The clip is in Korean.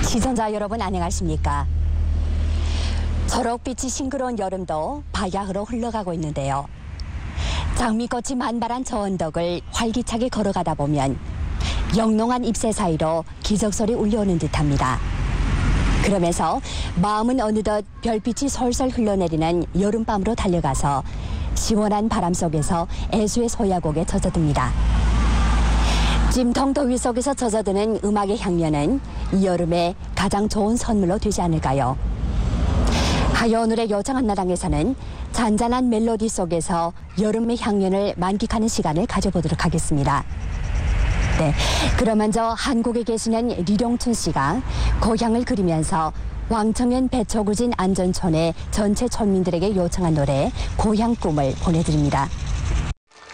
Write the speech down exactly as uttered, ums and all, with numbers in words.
시청자 여러분 안녕하십니까? 초록빛이 싱그러운 여름도 바야흐로 흘러가고 있는데요. 장미꽃이 만발한 저 언덕을 활기차게 걸어가다 보면 영롱한 잎새 사이로 기적소리 울려오는 듯합니다. 그러면서 마음은 어느덧 별빛이 솔솔 흘러내리는 여름밤으로 달려가서 시원한 바람 속에서 애수의 소야곡에 젖어듭니다. 찜통 더위 속에서 젖어드는 음악의 향연은 이 여름에 가장 좋은 선물로 되지 않을까요? 하여오늘의 요정한나당에서는 잔잔한 멜로디 속에서 여름의 향연을 만끽하는 시간을 가져보도록 하겠습니다. 네, 그럼 먼저 한국에 계시는 리룡춘 씨가 고향을 그리면서 왕청년 배초구진 안전촌의 전체村민들에게 요청한 노래 고향 꿈을 보내드립니다.